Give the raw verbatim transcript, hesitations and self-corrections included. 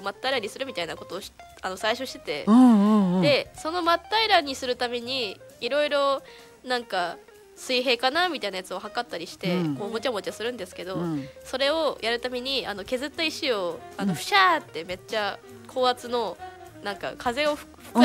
真っ平らにするみたいなことをあの最初してて、 うんうんうん、 でその真っ平らにするためにいろいろなんか水平かなみたいなやつを測ったりして、うん、こうもちゃもちゃするんですけど、うん、それをやるためにあの削った石をあのフシャーってめっちゃ高圧のなんか風を吹く